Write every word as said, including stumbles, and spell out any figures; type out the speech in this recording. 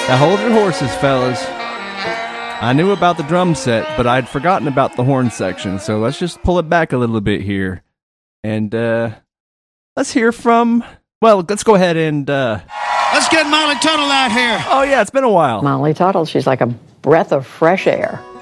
Now hold your horses, fellas. I knew about the drum set, but I'd forgotten about the horn section, so let's just pull it back a little bit here. And, uh, let's hear from, well, let's go ahead and, uh... Let's get Molly Tuttle out here. Oh, yeah, it's been a while. Molly Tuttle, she's like a breath of fresh air.